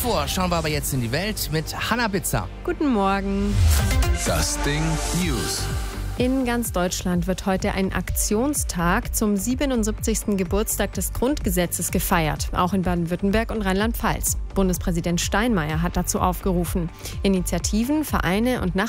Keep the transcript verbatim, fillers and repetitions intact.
Davor schauen wir aber jetzt in die Welt mit Hannah Bitzer. Guten Morgen. Das Ding News. In ganz Deutschland wird heute ein Aktionstag zum siebenundsiebzigsten Geburtstag des Grundgesetzes gefeiert, auch in Baden-Württemberg und Rheinland-Pfalz. Bundespräsident Steinmeier hat dazu aufgerufen. Initiativen, Vereine und